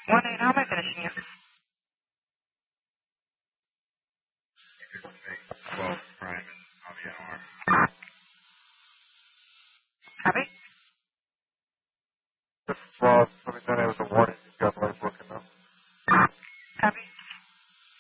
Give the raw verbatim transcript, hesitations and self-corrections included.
One eight, how am I finishing you? twelve, prime, on the N O R. Copy? This is twelve, let me know there was a warning. You've got lights working.